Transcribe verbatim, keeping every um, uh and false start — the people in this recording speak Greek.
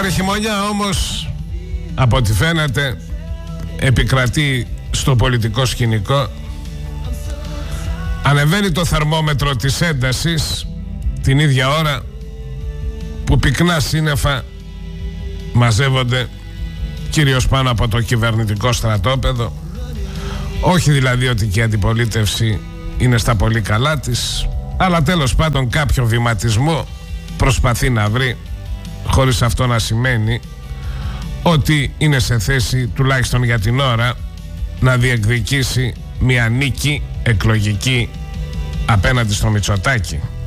Ζόρι χειμωνιά όμως, από ό,τι φαίνεται, επικρατεί στο πολιτικό σκηνικό. Ανεβαίνει το θερμόμετρο της έντασης την ίδια ώρα που πυκνά σύννεφα μαζεύονται κυρίως πάνω από το κυβερνητικό στρατόπεδο. Όχι δηλαδή ότι και η αντιπολίτευση είναι στα πολύ καλά της, αλλά τέλος πάντων κάποιο βηματισμό προσπαθεί να βρει, χωρίς αυτό να σημαίνει ότι είναι σε θέση, τουλάχιστον για την ώρα, να διεκδικήσει μια νίκη εκλογική απέναντι στο Μητσοτάκη.